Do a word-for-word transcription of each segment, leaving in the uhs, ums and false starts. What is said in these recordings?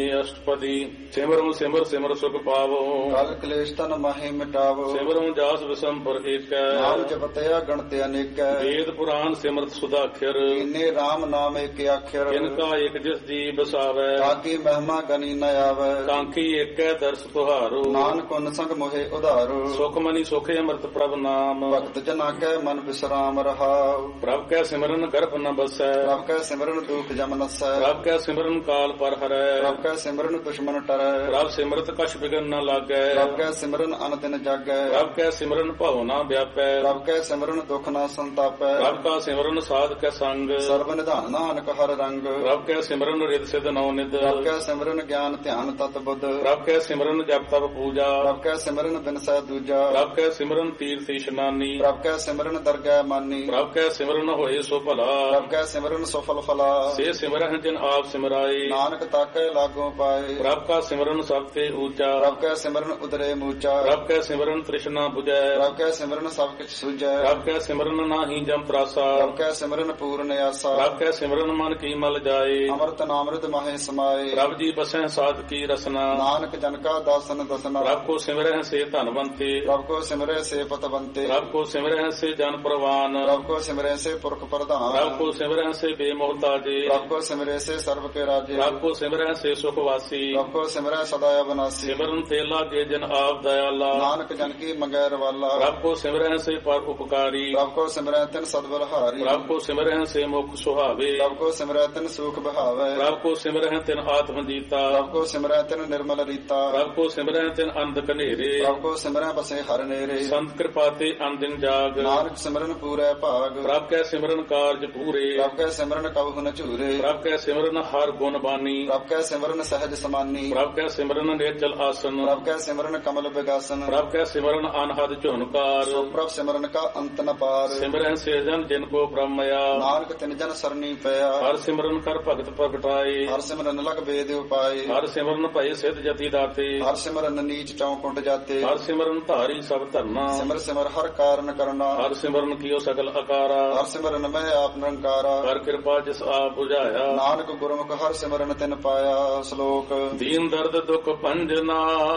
ਅਸ਼ਟਪਦੀ ਸਿਮਰੋ ਸਿਮਰ ਸਿਮਰ ਸੁਖ ਪਾਵੋ। ਕਲ ਕਲੇਸ਼ ਤਨ ਮਾਹੇ ਮਿਟਾਵੋ। ਸਿਮਰੋ ਜਾਸ ਵਿਸੰਪਰ ਏਕੈ। ਨਾਮ ਜਪਤਿਆ ਗਣਤ ਅਨੇਕੈ। ਵੇਦ ਪੁਰਾਨ ਸਿਮਰਤ ਸੁਦਾਖਰ। ਇਨੇ RAM ਨਾਮ ਏਕ ਅੱਖਰ। ਇਨਕਾ ਏਕ ਜਿਸ ਜੀ ਬਸਾਵੈ। ਤਾਕੀ ਮਹਿਮਾ ਗਨੀ ਨ ਆਵੈ। ਕਾਂਖੀ ਏਕੈ ਦਰਸ ਤੁਹਾਰੋ। ਨਾਨਕ ਉਨ ਸੰਗ ਮੋਹਿ ਉਧਾਰੋ। ਸੁਖ ਮਨੀ ਸੁਖੇ ਅੰਮ੍ਰਿਤ ਪ੍ਰਭ ਨਾਮ। ਭਗਤ ਜਨਾ ਕੈ ਮਨ ਵਿਸਰਾਮ ਰਹਾਉ। ਪ੍ਰਭ ਕੈ ਸਿਮਰਨ ਗਰਭ ਨ ਬਸੈ। ਪ੍ਰਭ ਕੈ ਸਿਮਰਨ ਦੁਖ ਜਮ ਨਸੈ। ਪ੍ਰਭ ਕੈ ਸਿਮਰਨ ਕਾਲ ਪਰ ਹਰੈ। ਪ੍ਰਭ ਕੈ ਸਿਮਰਨ ਦੁਸ਼ਮਨ ਟਰੈ। ਪ੍ਰਭ ਸਿਮਰਤ ਕਛ ਬਿਗਨ ਨ ਲਾਗੈ। ਪ੍ਰਭ ਕੈ ਸਿਮਰਨ ਅਨ ਦਿਨ ਜਾਗੈ। ਪ੍ਰਭ ਕੈ ਸਿਮਰਨ ਭਉ ਨ ਵਿਆਪੈ। ਪ੍ਰਭ ਕੈ ਸਿਮਰਨ ਦੁਖ ਨ ਸੰਤਾਪੈ। ਪ੍ਰਭ ਕਾ ਸਿਮਰਨ ਸਾਧ ਕੈ ਸੰਗ। ਸਰਬ ਨਿਧਾਨ ਨਾਨਕ ਹਰ ਰੰਗ। ਪ੍ਰਭ ਕੈ ਸਿਮਰਨ ਰਿਦ ਸਿਧ ਨੌ ਨਿਧ। ਪ੍ਰਭ ਕੈ ਸਿਮਰਨ ਗਿਆਨ ਧਿਆਨ ਤਤ ਬੁੱਧ। ਪ੍ਰਭ ਕੈ ਸਿਮਰਨ ਜਪ ਤਪ ਪੂਜਾ। ਪ੍ਰਭ ਕੈ ਸਿਮਰਨ ਬਿਨਸੈ ਦੂਜਾ। ਪ੍ਰਭ ਕੈ ਸਿਮਰਨ ਤੀਰਥ ਇਸ਼ਨਾਨੀ। ਪ੍ਰਭ ਕੈ ਸਿਮਰਨ ਦਰਗਹਿ ਮਾਨੀ। ਪ੍ਰਭ ਕੈ ਸਿਮਰਨ ਹੋਏ ਸੋ ਭਲਾ। ਪ੍ਰਭ ਕੈ ਸਿਮਰਨ ਸਫਲ ਫਲਾ। ਸੇ ਸਿਮਰਨ ਜਿਨ ਆਪ ਸਿਮਰਾਏ। ਨਾਨਕ ਤਾਕੈ ਲਾਗੋ ਪਾਏ। ਪ੍ਰਭ ਕਾ ਸਿਮਰਨ ਸਭ ਤੇ ਊਚਾ। ਪ੍ਰਭ ਕੈ ਸਿਮਰਨ ਉਦਰੇ ਮੂਚਾ। ਪ੍ਰਭ ਕੈ ਸਿਮਰਨ ਤ੍ਰਿਸ਼ਨਾ 부ਜੈ। ਪ੍ਰਭ ਕੈ ਸਿਮਰਨ ਸਭ ਕਿਛ ਸੁਝੈ। ਪ੍ਰਭ ਕੈ ਸਿਮਰਨ ਨਾਹੀ ਜਮ ਤਰਾਸਾ। ਪ੍ਰਭ ਕੈ ਸਿਮਰਨ ਪੂਰਨ ਆਸਾ। ਪ੍ਰਭ ਕੈ ਸਿਮਰਨ ਮਨ ਕੀ ਮਲ ਜਾਏ। ਅੰਮ੍ਰਿਤ ਨਾਮ੍ਰਿਤ ਮਾਹੇ ਸਮਾਏ। ਪ੍ਰਭ ਜੀ ਬਸੈ ਸਾਧ ਕੀ ਰਸਨਾ। ਨਾਨਕ ਜਨ ਕਾ ਦਾਸਨ ਦਸਨਾ। ਪ੍ਰਭ ਕੋ ਸਿਮਰਹਿ ਸੇ ਧਨਵੰਤੇ। ਪ੍ਰਭ ਕੋ ਸਿਮਰੈ ਸੇ ਪਤਵੰਤੇ। ਪ੍ਰਭ ਕੋ ਸਿਮਰਹਿ ਸੇ ਜਨ ਪ੍ਰਵਾਨ। ਪ੍ਰਭ ਕੋ ਸਿਮਰੈ ਸੇ ਪੁਰਖ ਪ੍ਰਧਾਨ। ਪ੍ਰਭ ਕੋ ਸਿਮਰਹਿ ਸੇ ਬੇਮੋਹਤਾਜੇ। ਪ੍ਰਭ ਕੋ ਸਿਮਰੈ ਸੇ ਸਰਬ ਕੇ ਰਾਜੇ। ਪ੍ਰਭ ਕੋ ਸਿਮਰਹਿ ਸੇ ਸੁਖ ਵਾਸੀ। ਪ੍ਰਭ ਕੋ ਸਿਮਰੈ ਸਦਾ ਅਬਨਾਸੀ। ਸਿਮਰਨ ਤੇ ਲਾਗੇ ਜਨ ਆਪ ਦਇਆਲਾ। ਨਾਨਕ ਜਨ ਕੀ ਮੰਗੈ ਰਵਾਲਾ। ਪ੍ਰਭ ਕੋ ਸਿਮਰਹਿ ਸੇ ਪਰ ਉਪਕਾਰੀ। ਪ੍ਰਭ ਕੋ ਸਿਮਰੈ ਤਿਨ ਸਦਬਲਹਾਰੀ। ਪ੍ਰਭ ਕੋ ਸਿਮਰਹਿ ਸੇ ਮੁਖ ਸੁਹਾਵੇ। ਪ੍ਰਭ ਕੋ ਸਿਮਰੈ ਤਿਨ ਸੂਖ ਬਹਾਵੈ। ਪ੍ਰਭ ਕੋ ਸਿਮਰਹਿ ਤਿਨ ਆਤਮ ਜੀਤਾ। ਪ੍ਰਭ ਕੋ ਸਿਮਰੈ ਤਿਨ ਨਿਰਮਲ ਰੀਤਾ। ਪ੍ਰਭ ਕੋ ਸਿਮਰਹਿ ਤਿਨ ਅੰਧ ਕਨੇਰੇ। ਪ੍ਰਭ ਕੋ ਸਿਮਰੈ ਬਸੇ ਹਰ ਨੇਰੇ। ਸੰਤ ਕਿਰਪਾ ਤੇ ਅੰਦਿਨ ਜਾਗ। ਨਾਨਕ ਸਿਮਰਨ ਪੂਰੈ ਭਾਗ। ਪ੍ਰਭ ਕੈ ਸਿਮਰਨ ਕਾਰਜ ਪੂਰੇ। ਪ੍ਰਭ ਕੈ ਸਿਮਰਨ ਕਬਹੁ ਨ ਝੂਰੇ। ਪ੍ਰਭ ਕੈ ਸਿਮਰਨ ਹਰ ਗੁਣ ਬਾਨੀ। ਪ੍ਰਭ ਕੈ ਸਿਮਰਨ ਸਹਿਜ ਸਮਾਨੀ। ਪ੍ਰਭ ਕੈ ਸਿਮਰਨ ਨੇਚਲ ਆਸਨ। ਪ੍ਰਭ ਕੈ ਸਿਮਰਨ ਕਮਲ ਵਿਗਾਸਨ। ਪ੍ਰਭ ਕੈ ਸਿਮਰਨ ਅਨਹਦ ਝੁਨਕਾਰ। ਸੋ ਪ੍ਰਭ ਸਿਮਰਨ ਕਾ ਅੰਤ ਨ ਪਾਰ। ਸਿਮਰਨ ਸੇ ਜਨ ਜਿਨ ਕੋ ਬ੍ਰਹਮਇਆ। ਨਾਨਕ ਤਿਨ ਜਨ ਸਰਨੀ ਪਿਆ। ਹਰ ਸਿਮਰਨ ਕਰ ਭਗਤ ਪ੍ਰਗਟਾਏ। ਹਰ ਸਿਮਰਨ ਲਗ ਵੇਦ ਉਪਾਏ। ਹਰ ਸਿਮਰਨ ਭਏ ਸਿਧ ਜਤੀ ਦਾਤੇ। ਹਰ ਸਿਮਰਨ ਨੀਚ ਚੌ ਕੁੰਟ ਜਾਤੇ। ਹਰ ਸਿਮਰਨ ਧਾਰੀ ਸਭ ਧਰਨਾ। ਸਿਮਰ ਸਿਮਰ ਹਰ ਕਾਰਨ ਕਰਨਾ। ਹਰ ਸਿਮਰਨ ਕੀਓ ਸਗਲ ਆਕਾਰਾ। ਹਰ ਸਿਮਰਨ ਮੈਂ ਆਪ ਨਿਰੰਕਾਰਾ। ਹਰ ਕਿਰਪਾ ਜਿਸ ਆਪ ਬੁਝਾਇਆ। ਨਾਨਕ ਗੁਰਮੁਖ ਹਰ ਸਿਮਰਨ ਤਿਨ ਪਾਇਆ। ਸ਼ਲੋਕ ਦੀਨ ਦਰਦ ਦੁਖ ਭੰਜਨਾ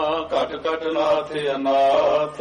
ਘਟ ਘਟ ਨਾਥ ਅਨਾਥ।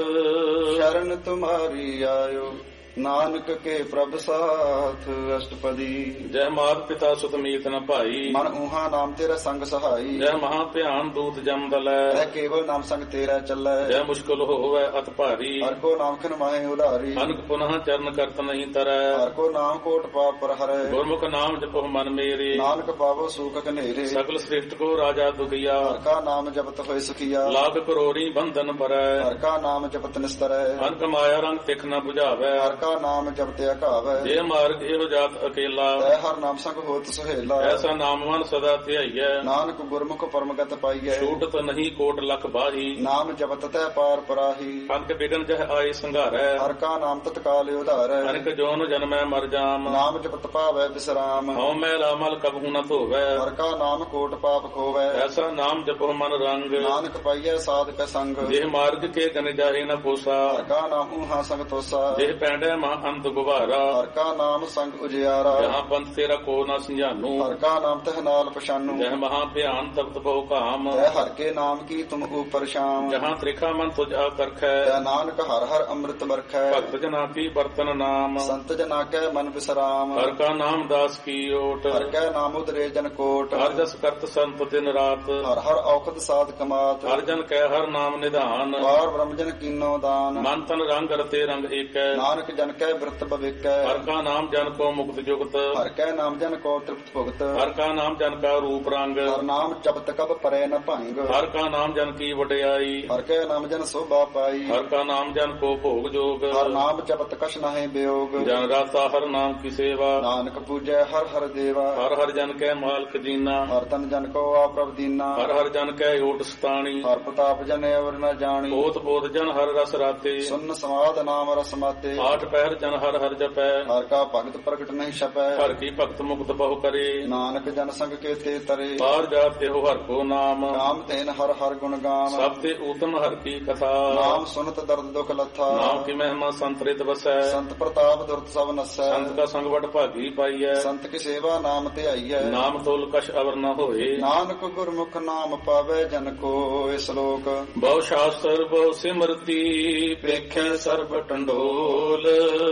ਸ਼ਰਨ ਤੁਮਾਰੀ ਆਇਓ ਨਾਨਕ ਕੇ ਪ੍ਰਭ ਸਾਥ। ਅਸ਼ਟਪਦੀ ਜੈ ਮਾਤ ਪਿਤਾ ਸੁਤ ਮੀਤ ਨ ਭਾਈ। ਮਨ ਊਹਾ ਨਾਮ ਤੇਰਾ ਸੰਗ ਸਹਾਈ। ਜੈ ਮਹਾ ਧਿਆਨ ਦੂਤ ਜਮ ਦਲੈ। ਐ ਕੇਵਲ ਨਾਮ ਸੰਗ ਤੇਰਾ ਚੱਲੈ। ਜੈ ਮੁਸ਼ਕਲ ਹੋਵੈ ਅਤ ਭਾਰੀ। ਹਰ ਕੋ ਨਾਮ ਖਿਨ ਮਾਹੇ ਉਧਾਰੀ। ਅਨਕ ਪੁਨః ਚਰਨ ਕਰਤ ਨਹੀਂ ਤਰੈ। ਹਰ ਕੋ ਨਾਮ ਕੋਟ ਪਾਪ ਪਰ ਹਰੈ। ਗੁਰਮੁਖ ਨਾਮ ਜਪੋ ਮਨ ਮੇਰੇ। ਨਾਨਕ ਪਾਵੋ ਸੂਖ ਘਨੇਰੇ। ਸਗਲ ਸ੍ਰਿਸ਼ਟ ਕੋ ਰਾਜਾ ਦੁਖੀਆ। ਹਰ ਕਾ ਨਾਮ ਜਪਤ ਹੋਏ ਸੁਖੀਆ। ਲਾਗ ਕਰੋੜੀ ਬੰਧਨ ਪਰੈ। ਹਰ ਕਾ ਨਾਮ ਜਪਤ ਨਿਸਤਰੈ। ਅਨਕ ਮਾਇਆ ਰੰਗ ਤਿਖ ਨ 부ਝਾਵੈ। ਹਰ ਕਾ ਨਾਮ ਜਪਤ ਅਕਾਵੈ। ਜੇ ਮਾਰਗ ਇਹੋ ਜਾਤ ਅਕੇਲਾ। ਤੈ ਹਰ ਨਾਮ ਸੰਗ ਹੋਤ ਸੁਹੇਲਾ। ਐਸਾ ਨਾਮ ਮਨ ਸਦਾ ਧਿਆਈਐ। ਨਾਨਕ ਗੁਰਮੁਖ ਪਰਮਗਤ ਪਾਈਐ। ਛੂਟਤ ਨਹੀਂ ਕੋਟ ਲਖ ਬਾਹੀ। ਨਾਮ ਜਪਤ ਤੈ ਪਾਰ ਪਰਾਹੀ। ਅਨਕ ਬਿਗਨ ਜਹ ਆਏ ਸੰਘਾਰੈ। ਹਰ ਕਾ ਨਾਮ ਤਤਕਾਲ ਉਧਾਰੈ। ਅਨਕ ਜੋਨ ਜਨਮੈ ਮਰ ਜਾਮ। ਨਾਮ ਜਪਤ ਪਾਵੈ ਬਿਸਰਾਮ। ਹਉ ਮੈਂ ਰਾਮਲ ਕਬਹੂ ਨ ਧੋਵੈ। ਹਰ ਕਾ ਨਾਮ ਕੋਟ ਪਾਪ ਖੋਵੈ। ਐਸਾ ਨਾਮ ਜਪੋ ਮਨ ਰੰਗ। ਨਾਨਕ ਪਾਈਐ ਸਾਧਕ ਸੰਗ। ਜੇ ਮਾਰਗ ਕੇ ਗਨ ਜਾਹੇ ਨ ਪੋਸਾ। ਹਰ ਕਾ ਨਾਮ ਹਾਂ ਸੰਗ ਤੋਸਾ। ਜੇ ਪੈਂਡੈ ਮਾ ਅੰਤ ਗੁਬਾਰਾ। ਹਰ ਕਾ ਨਾਮ ਸੰਗ ਉਜਿਆਰਾ। ਜਹਾਂ ਪੰਥ ਤੇਰਾ ਕੋ ਨ ਸੰਝਾਨੂ। ਹਰ ਕਾ ਨਾਮ ਤਹ ਨਾਲ ਪਛਾਨੂ। ਜਹ ਮਹਾ ਭਿਆਨ ਤਪਤ ਬਹੁ ਕਾਮ। ਤੈ ਹਰ ਕੇ ਨਾਮ ਕੀ ਤੁਮ ਉਪਰ ਸ਼ਾਮ। ਜਹਾਂ ਤ੍ਰਿਖਾ ਮਨ ਤੁਝ ਆਕਰਖੈ। ਤੈ ਨਾਨਕ ਹਰ ਹਰ ਅੰਮ੍ਰਿਤ ਵਰਖੈ। ਭਗਤ ਜਨਾ ਕੀ ਬਰਤਨ ਨਾਮ। ਸੰਤ ਜਨਾ ਕੈ ਮਨ ਵਿਸਰਾਮ। ਹਰ ਕਾ ਨਾਮ ਦਾਸ ਕੀ ਓਟ। ਹਰ ਕੈ ਨਾਮ ਉਦਰੇ ਜਨ ਕੋਟ। ਹਰ ਜਸ ਕਰਤ ਸੰਤ ਦਿਨ ਰਾਤ। ਹਰ ਹਰ ਔਖਦ ਸਾਧ ਕਮਾਤ। ਹਰ ਜਨ ਕੈ ਹਰ ਨਾਮ ਨਿਧਾਨ। ਵਾਰ ਬ੍ਰਹਮ ਜਨ ਕੀਨੋ ਦਾਨ। ਮਨ ਤਨ ਰੰਗ ਰਤੇ ਰੰਗ ਏਕੈ। ਨਾਨਕ ਜਨ ਕੈ ਬਿਰਤ ਭਵਿਕੈ। ਹਰ ਕਾ ਨਾਮ ਜਨ ਕੋ ਮੁਕਤ ਜੁਗਤ। ਹਰ ਕੈ ਨਾਮ ਜਨ ਕੋ ਤ੍ਰਿਪਤ ਭੁਗਤ। ਹਰ ਕਾ ਨਾਮ ਜਨ ਕਾ ਰੂਪ ਰੰਗ। ਹਰ ਨਾਮ ਜਪਤ ਕਬ ਪਰੈ ਨ ਭੰਗ। ਹਰ ਕਾ ਨਾਮ ਜਨ ਕੀ ਵਡਿਆਈ। ਹਰ ਕੈ ਨਾਮ ਜਨ ਸੋਭਾ ਪਾਈ। ਹਰ ਕਾ ਨਾਮ ਜਨ ਕੋ ਭੋਗ ਜੋਗ। ਹਰ ਨਾਮ ਜਪਤ ਕਛ ਨਾਹਿ ਬਿਯੋਗ। ਜਨ ਰਾਤਾ ਹਰ ਨਾਮ ਕੀ ਸੇਵਾ। ਨਾਨਕ ਪੂਜੈ ਹਰ ਹਰ ਦੇਵਾ। ਹਰ ਹਰ ਜਨ ਕੈ ਮਾਲਕ ਦੀਨਾ। ਹਰ ਤਨ ਜਨ ਕੋ ਆਪ੍ਰਭ ਦੀਨਾ। ਹਰ ਹਰ ਜਨ ਕੈ ਓਟ ਸਤਾਣੀ। ਹਰ ਪ੍ਰਤਾਪ ਜਨ ਅਵਰ ਨ ਜਾਣੀ। ਪੋਤ ਪੋਤ ਜਨ ਹਰ ਰਸ ਰਾਤੇ। ਸੁਨ ਸਮਾਦ ਨਾਮ ਰਸ ਮਾਤੇ। ਆਠ ਪਹਿਰ ਜਨ ਹਰ ਹਰ ਜਪੈ ਹਰ ਕਾ ਭਗਤ ਪ੍ਰਗਟ ਨਹੀਂ ਛਪੈ ਹਰ ਕੀ ਭਗਤ ਮੁਕਤ ਬਹੁ ਕਰੇ ਨਾਨਕ ਜਨ ਸੰਗ ਕੇ ਤੇ ਤਰੇ ਪਾਰ ਜਾਤੇ ਹੋ ਹਰ ਕੋ ਨਾਮ ਨਾਮ ਤੇਨ ਹਰ ਹਰ ਗੁਣ ਗਾਮ ਸਭ ਤੇ ਊਤਮ ਹਰ ਕੀ ਕਥਾ ਨਾਮ ਸੁਨਤ ਦਰਦ ਦੁਖ ਲੱਥਾ ਨਾਮ ਕੀ ਮਹਿਮਾ ਸੰਤਰਿਤ ਵਸੈ ਸੰਤ ਪ੍ਰਤਾਪ ਦੁਰਤ ਸਭ ਨਸੈ ਸੰਤ ਕਾ ਸੰਗ ਵਡ ਭਾਗੀ ਪਾਈਐ ਸੰਤ ਕੀ ਸੇਵਾ ਨਾਮ ਤੇ ਆਈਐ ਨਾਮ ਤੋਲ ਕਛ ਅਵਰ ਨ ਹੋਏ ਨਾਨਕ ਗੁਰਮੁਖ ਨਾਮ ਪਾਵੇ ਜਨ ਕੋ ਇਸ ਲੋਕ ਬਹੁ ਸ਼ਾਸਤਰ ਬਹੁ ਸਿਮਰਤੀ ਵੇਖੈ ਸਰਬ ਟੰਡੋਲ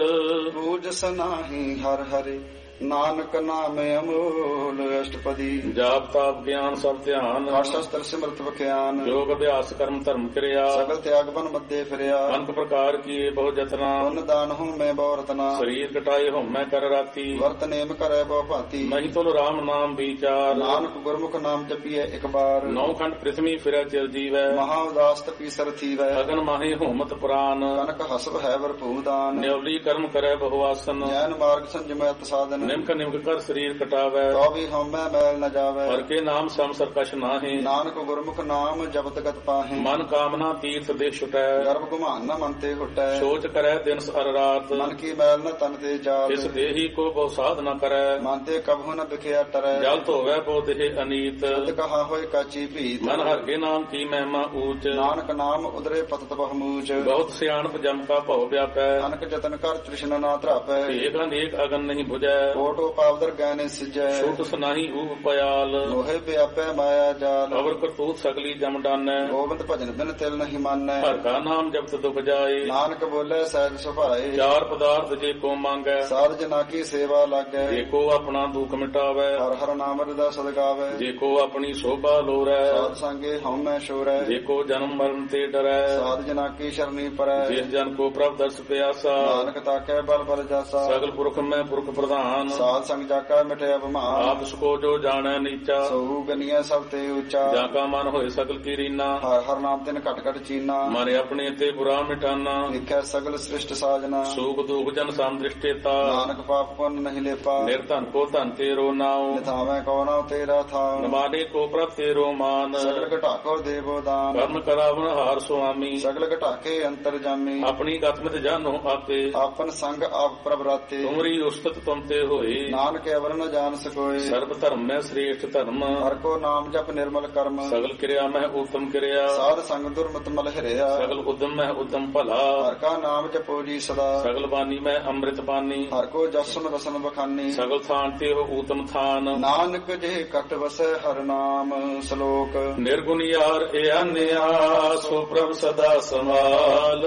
ਪੂਜ ਸਨਾਹੀ ਹਰ ਹਰਿ ਨਾਨਕ ਨਾਮ ਅਮੋਲ ਅਸ਼ਟਪਦੀ ਜਾਪ ਤਾਪ ਗਿਆਨ ਸਭ ਧਿਆਨ ਸ਼ਸਤਰ ਸਿਮਰਤ ਵਿਖਿਆਨ ਯੋਗ ਅਭਿਆਸ ਕਰਮ ਧਰਮ ਕਿਰਿਆ ਸਗਲ ਤਿਆਗ ਬਨ ਮੱਦੇ ਫਿਰਿਆ ਅਨਕ ਪ੍ਰਕਾਰ ਕੀਏ ਬਹੁ ਜਤਨਾ ਪੁੰਨ ਦਾਨ ਹੂੰ ਮੈਂ ਬਹੁ ਰਤਨਾ ਸਰੀਰ ਕਟਾਏ ਹਉਮੈ ਕਰ ਰਾਤੀ ਵਰਤ ਨੇਮ ਕਰੈ ਬਹੁ ਭਾਂਤੀ ਨਹੀਂ ਤੁਲ ਰਾਮ ਨਾਮ ਵਿਚਾਰ ਨਾਨਕ ਗੁਰਮੁਖ ਨਾਮ ਜਪੀਐ ਇੱਕ ਬਾਰ ਨੌ ਖੰਡ ਪ੍ਰਿਥਵੀ ਫਿਰੈ ਚਿਰ ਜੀਵੈ ਮਹਾ ਉਦਾਸ ਤਪੀ ਸਰ ਥੀਵੈ ਅਗਨ ਮਾਹੀ ਹੋਮਤ ਪੁਰਾਨ ਕਨਕ ਹਸਬ ਹੈ ਵਰਪੂ ਦਾਨ ਨਿਉਲੀ ਕਰਮ ਕਰੈ ਬਹੁ ਆਸਨ ਜੈਨ ਮਾਰਗ ਸੰਜਮੈ ਸਾਧਨ ਨਿਮਕ ਨਿਮਕ ਕਰ ਸਰੀਰ ਕਟਾਵੈ ਤੋ ਵੀ ਹਉਮੈ ਮੈਲ ਨ ਜਾਵੈ ਹਰ ਕੇ ਨਾਮ ਸੰਸਰ ਕਛ ਨਾਹੀ ਨਾਨਕ ਗੁਰਮੁਖ ਨਾਮ ਜਪਤ ਗਤ ਪਾਹੇ ਮਨ ਕਾਮਨਾ ਤੀਰਥ ਦੇ ਛੁਟੈ ਗਰਭ ਗੁਮਾਨ ਨ ਮਨ ਤੇ ਹੁਟੈ ਸੋਚ ਕਰੈ ਦਿਨ ਸਰ ਰਾਤ ਮਨ ਕੀ ਮੈਲ ਨ ਤਨ ਤੇ ਜਾਤ ਇਸ ਦੇਹੀ ਕੋ ਬਹੁ ਸਾਧ ਨ ਕਰੈ ਮਨ ਤੇ ਕਬਹੁ ਨ ਬਿਖਿਆ ਟਰੈ ਜਲ ਧੋਵੈ ਬਹੁ ਦੇਹ ਅਨੀਤ ਤਦ ਕਹਾ ਹੋਇ ਕਾਚੀ ਭੀਤ ਮਨ ਹਰ ਕੇ ਨਾਮ ਕੀ ਮਹਿਮਾ ਊਚ ਨਾਨਕ ਨਾਮ ਉਦਰੇ ਪਤਤ ਬਹੁਮੂਚ ਬਹੁਤ ਸਿਆਣਪ ਜਮ ਕਾ ਭਉ ਵਿਆਪੈ ਅਨਕ ਜਤਨ ਕਰ ਤ੍ਰਿਸ਼ਨਾ ਨਾ ਧਰਾਪੈ ਏਕ ਅਨੇਕ ਅਗਨ ਨਹੀਂ 부ਜੈ ਕੋਟੋ ਪਾਵਦਰ ਗੈਨੇ ਸਿਜੈ ਛੂਟ ਸੁਨਾਹੀ ਊਪ ਪਿਆਲ ਲੋਹੇ ਵਿਆਪੈ ਮਾਇਆ ਜਾਲ ਅਵਰ ਕਰਤੂਤ ਸਗਲੀ ਜਮ ਡਾਨੈ ਗੋਬਿੰਦ ਭਜਨ ਬਿਨ ਤਿਲ ਨਹੀਂ ਮਾਨੈ ਹਰ ਕਾ ਨਾਮ ਜਪਤ ਦੁਖ ਜਾਏ ਨਾਨਕ ਬੋਲੇ ਸਹਿਜ ਸੁਭਾਏ ਚਾਰ ਪਦਾਰਥ ਜੇ ਕੋ ਮੰਗੈ ਸਾਧ ਜਨਾ ਕੀ ਸੇਵਾ ਲਾਗੈ ਜੇ ਕੋ ਆਪਣਾ ਦੁਖ ਮਿਟਾਵੈ ਹਰ ਹਰ ਨਾਮ ਰਦਾ ਸਦਗਾਵੈ ਜੇ ਕੋ ਆਪਣੀ ਸ਼ੋਭਾ ਲੋਰੈ ਸਾਧ ਸੰਗੇ ਹਉਮੈ ਸ਼ੋਰੈ ਜੇ ਕੋ ਜਨਮ ਮਰਨ ਤੇ ਡਰੈ ਸਾਧ ਜਨਾ ਕੀ ਸ਼ਰਨੀ ਪਰੈ ਜਿਸ ਜਨ ਕੋ ਪ੍ਰਭ ਦਰਸ ਪਿਆਸਾ ਨਾਨਕ ਤਾਕੈ ਬਲ ਬਲ ਜਾਸਾ ਸਗਲ ਪੁਰਖ ਮੈਂ ਪੁਰਖ ਪ੍ਰਧਾਨ ਸਾਧ ਸੰਗ ਜਾਕਾ ਮਿਟਿਆ ਬਮਾਨ ਆਪ ਸਕੋ ਜੋ ਜਾਣੈ ਨੀਚਾ ਸੋ ਗਨੀਐ ਸਭ ਤੇ ਉੱਚਾ ਜਾਂ ਕਾ ਮਨ ਹੋਏ ਸਗਲ ਕੀ ਰੀਨਾ ਹਰ ਹਰ ਨਾਮ ਤਿਨ ਘਟ ਘਟ ਚੀਨਾ ਮਨ ਆਪਣੇ ਤੇ ਬੁਰਾ ਮਿਟਾਨਾ ਦੇਖੈ ਸਗਲ ਸ੍ਰਿਸ਼ਟ ਸਾਜਨਾ ਸੂਖ ਦੁਖ ਜਨ ਸਮ ਦ੍ਰਿਸ਼ਟੇਤਾ ਨਾਨਕ ਪਾਪ ਪੁੰਨ ਨਹੀਂ ਲੇਪਾ ਨਿਰਧਨ ਕੋ ਧਨ ਤੇਰੋ ਨਾਉ ਨਿਥਾਵੇਂ ਕੋ ਨਾਉ ਤੇਰਾ ਥਾਉ ਨਮਾਨੇ ਕੋ ਪ੍ਰਭ ਤੇਰੋ ਮਾਨ ਸਗਲ ਘਟਾਕੋ ਦੇਵੋ ਦਾਨ ਕਰਨ ਕਰਾਵਨ ਹਾਰ ਸੁਆਮੀ ਸਗਲ ਘਟਾਕੇ ਅੰਤਰ ਜਾਮੀ ਆਪਣੀ ਗਤਮਿਤ ਜਾਨੋ ਆਪੇ ਆਪਨ ਸੰਗ ਆਪ ਪ੍ਰਭ ਰਾਤੇ ਤੁਮਰੀ ਉਸਤਤ ਤੁਮ ਤੇ ਹੋਏ ਨਾਨਕ ਅਵਰ ਨ ਜਾਣ ਸਕੋਏ ਸਰਬ ਧਰਮ ਮੈਂ ਸ੍ਰੇਸ਼ਟ ਧਰਮ ਹਰ ਕੋ ਨਾਮ ਜਪ ਨਿਰਮਲ ਕਰਮ ਸਗਲ ਕਿਰਿਆ ਮੈਂ ਉਤਮ ਕਿਰਿਆ ਸਾਧ ਸੰਗ ਦੁਰਮਤ ਮਲ ਹਰਿਆ ਸਗਲ ਉਦਮ ਮੈਂ ਉਦਮ ਭਲਾ ਹਰ ਕਾ ਨਾਮ ਜਪੋ ਜੀ ਸਦਾ ਸਗਲ ਬਾਣੀ ਮੈਂ ਅੰਮ੍ਰਿਤ ਬਾਣੀ ਹਰ ਕੋ ਜਸਨ ਵਸਨ ਬਖਾਨੀ ਸਗਲ ਥਾਨ ਤੇ ਹੋ ਊਤਮ ਥਾਨ ਨਾਨਕ ਜੇ ਕਟ ਵਸੈ ਹਰ ਨਾਮ ਸ਼ਲੋਕ ਨਿਰਗੁਣ ਯਾਰ ਏ ਅਨਿਆ ਸੋ ਪ੍ਰਭ ਸਦਾ ਸੰਭਾਲ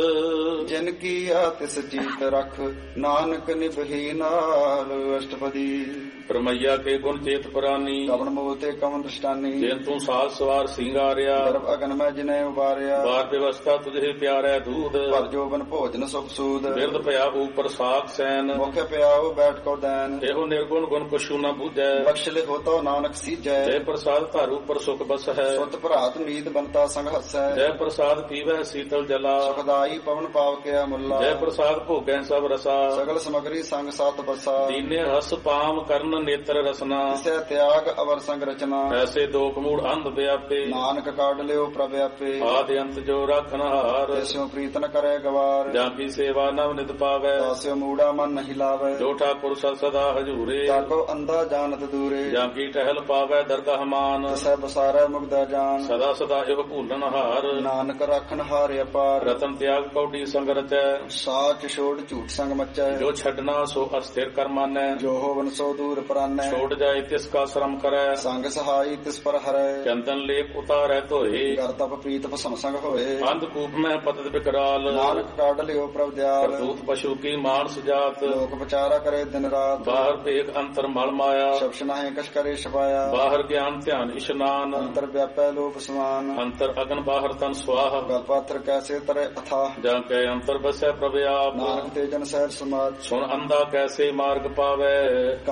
ਜਿਨ ਕੀ ਆ ਤਿਸ ਜੀਤ ਰਖ ਨਾਨਕ ਨਿਭੀ ਨਾਲ ਅਸ਼ਟਪਦੀ ਪਰਮਈਆ ਕੇ ਗੁਣ ਚੇਤ ਪ੍ਰਾਨੀ ਕਵਨ ਮੂਲ ਤੇ ਕਵਨ ਦ੍ਰਿਸ਼ਟਾਨੀ ਜਿਨ ਤੂੰ ਸਾਜ ਸਵਾਰ ਸਿੰਗਾਰਿਆ ਗਰਭ ਅਗਨ ਮੈਂ ਜਿਨੇ ਉਬਾਰਿਆ ਬਾਰ ਵਿਵਸਥਾ ਤੁਝੇ ਪਿਆਰੈ ਦੂਧ ਪਰ ਜੋਬਨ ਭੋਜਨ ਸੁਖ ਸੂਦ ਬਿਰਦ ਭਇਆ ਉਪਰ ਸਾਖ ਸੈਨ ਮੁਖ ਪਿਆਉ ਬੈਠ ਕੋ ਦੈਨ ਇਹੋ ਨਿਰਗੁਣ ਗੁਣ ਕਛੂ ਨ ਬੂਝੈ ਬਖਸ਼ ਲਿ ਹੋਤੋ ਨਾਨਕ ਸੀਜੈ ਜੈ ਪ੍ਰਸਾਦ ਧਾਰ ਉਪਰ ਸੁਖ ਬਸ ਹੈ ਸੁਤ ਭਰਾਤ ਨੀਤ ਬੰਤਾ ਸੰਗ ਹਸੈ ਜੈ ਪ੍ਰਸਾਦ ਪੀਵੈ ਸੀਤਲ ਜਲਾ ਸੁਖਦਾਈ ਪਵਨ ਪਾਵ ਕਿਆ ਮੁੱਲਾ ਜੈ ਪ੍ਰਸਾਦ ਭੋਗੈ ਸਭ ਰਸਾ ਸਗਲ ਸਮਗਰੀ ਸੰਗ ਸਤ ਬਸਾ ਦੀਨੇ ਰਸ ਪਾਮ ਕਰਨ ਨੇਤਰ ਰਸਨਾ ਤਿਸੈ ਤਿਆਗ ਅਵਰ ਸੰਗ ਰਚਨਾ ਐਸੇ ਦੋ ਕਮੂੜ ਅੰਧ ਵਿਆਪੇ ਨਾਨਕ ਕਾਢ ਲਿਓ ਪ੍ਰਭ ਆਪੇ ਆਦਿ ਅੰਤ ਜੋ ਰਾਖਨ ਹਾਰ ਤਿਸਿਓ ਪ੍ਰੀਤ ਨ ਕਰੈ ਗਵਾਰ ਜਾਂ ਕੀ ਸੇਵਾ ਨਵ ਨਿਤ ਪਾਵੈ ਤਾਸਿਓ ਮੂੜਾ ਮਨ ਨਹੀਂ ਲਾਵੈ ਜੋ ਠਾਕੁਰ ਸਦ ਸਦਾ ਹਜੂਰੇ ਤਾਕੋ ਅੰਧਾ ਜਾਣਤ ਦੂਰੇ ਜਾਂ ਕੀ ਟਹਿਲ ਪਾਵੈ ਦਰਗਾਹ ਮਾਨ ਤਿਸੈ ਬਸਾਰੈ ਮੁਗਦਾ ਜਾਨ ਸਦਾ ਸਦਾ ਇਹੋ ਭੂਲਨ ਹਾਰ ਨਾਨਕ ਰਾਖਨ ਹਾਰਿ ਅਪਾਰ ਰਤਨ ਤਿਆਗ ਕੌਡੀ ਸੰਗ ਰਚੈ ਸਾਚ ਛੋੜ ਝੂਠ ਸੰਗ ਮਚੈ ਜੋ ਛੱਡਣਾ ਸੋ ਅਸਥਿਰ ਕਰ ਮਾਨੈ ਜੋ ਹੋਵਨ ਸੋ ਦੂਰ ਪਰਾਨੈ ਛੋੜ ਜਾਏ ਤਿਸ ਕਾ ਸ਼ਰਮ ਕਰੈ ਸੰਗ ਸਹਾਈ ਤਿਸ ਪਰ ਹਰੈ ਚੰਦਨ ਲੇਪ ਉਤਾਰੈ ਧੋਏ ਕਰ ਤਪ ਪ੍ਰੀਤ ਭਸਮ ਸੰਗ ਹੋਏ ਅੰਧ ਕੂਪ ਮੈਂ ਪਤਤ ਬਿਕਰਾਲ ਨਾਨਕ ਕਾਢ ਲਿਓ ਪ੍ਰਭ ਦਿਆਲ ਕਰਤੂਤ ਪਸ਼ੂ ਕੀ ਮਾਨਸ ਜਾਤ ਲੋਕ ਵਿਚਾਰਾ ਕਰੇ ਦਿਨ ਰਾਤ ਬਾਹਰ ਭੇਖ ਅੰਤਰ ਮਲ ਮਾਇਆ ਸ਼ਬਸ਼ ਨਾਹੀ ਕਛ ਕਰੇ ਛਪਾਇਆ ਬਾਹਰ ਗਿਆਨ ਧਿਆਨ ਇਸ਼ਨਾਨ ਅੰਤਰ ਵਿਆਪੈ ਲੋਪ ਸਮਾਨ ਅੰਤਰ ਅਗਨ ਬਾਹਰ ਤਨ ਸਵਾਹ ਗਲ ਪਾਥਰ ਕੈਸੇ ਤਰੇ ਅਥਾ ਜਾਂ ਕੈ ਅੰਤਰ ਬਸੈ ਪ੍ਰਭ ਆਪ ਨਾਨਕ ਤੇ ਜਨ ਸਹਿਜ ਸਮਾਜ ਸੁਣ ਅੰਧਾ ਕੈਸੇ ਮਾਰਗ ਪਾਵੈ ਕਰ ਗਏ ਲਹੋ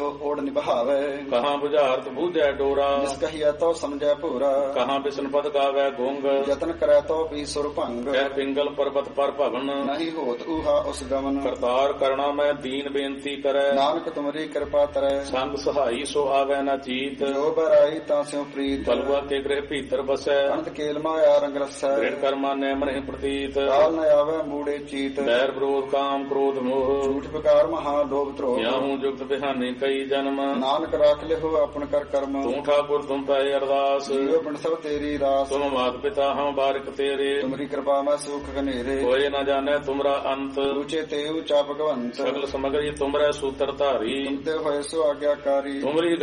ਤਿਹੁ ਓੜ ਨਿਭਾਵੇ ਕਹਾਂ ਬੁਝਾਰਤ ਬੂਝੈ ਡੋਰਾ ਜਿਸ ਕਹੀਐ ਤੋ ਸਮਝੈ ਭੂਰਾ ਕਹਾਂ ਬਿਸ਼ਨ ਪਦ ਗਾਵੈ ਗੁੰਗ ਯਤਨ ਕਰੈ ਤੋ ਵੀ ਸੁਰ ਭੰਗ ਕਹਿ ਪਿੰਗਲ ਪਰਬਤ ਪਰ ਭਵਨ ਨਹੀਂ ਹੋਤ ਊਹਾ ਉਸ ਗਮਨ ਕਰਤਾਰ ਕਰਣਾ ਮੈਂ ਦੀਨ ਬੇਨਤੀ ਕਰੈ ਨਾਨਕ ਤੁਮਰੀ ਕਿਰਪਾ ਤਰੈ ਸੰਗ ਸਹਾਈ ਸੋ ਆਵੈ ਨਾ ਚੀਤ ਜੋ ਬਰਾਈ ਤਾਂ ਸਿਉ ਪ੍ਰੀਤ ਬਲਵਾ ਕੇ ਗ੍ਰਹਿ ਭੀਤਰ ਬਸੈ ਅਨੰਤ ਕੇਲ ਮਾਇਆ ਰੰਗ ਰਸੈ ਗ੍ਰਹਿ ਕਰਮਾ ਨੈ ਮਨਿ ਪ੍ਰਤੀਤ ਕਾਲ ਨ ਆਵੈ ਮੂੜੇ ਚੀਤ ਬੈਰ ਵਿਰੋਧ ਕਾਮ ਕ੍ਰੋਧ ਮੋਹ ਝੂਠ ਵਿਕਾਰ ਮਹਾ ਲੋਭ ਧਰੋਹ ਯਾਹੂ ਜੁਗਤ ਬਿਹਾਨੇ ਕਈ ਜਨਮ ਨਾਨਕ ਰਾਖ ਲਿਹੁ ਆਪਨ ਕਰ ਕਰਮ ਤੂੰ ਠਾਕੁਰ ਤੁਮ ਪੈ ਅਰਦਾਸ ਜੀਉ ਪਿੰਡ ਸਭ ਤੇਰੀ ਰਾਸ ਤੁਮ ਮਾਤ ਪਿਤਾ ਹਮ ਬਾਰਿਕ ਤੇਰੇ ਤੁਮਰੀ ਕਿਰਪਾ ਮੈਂ ਸੁਖ ਘਨੇਰੇ ਕੋਏ ਨਾ ਜਾਣੈ ਤੁਮਰਾ ਅੰਤ ਉੱਚੇ ਤੇ ਉੱਚਾ ਭਗਵੰਤ ਸਗਲ ਸਮਗਰੀ ਤੁਮਰੇ ਸੂਤਰ ਧਾਰੀ ਤੁਮਤੇ ਹੋਏ ਸੋ ਆਗਿਆਕਾਰੀ ਤੁਮਰੀ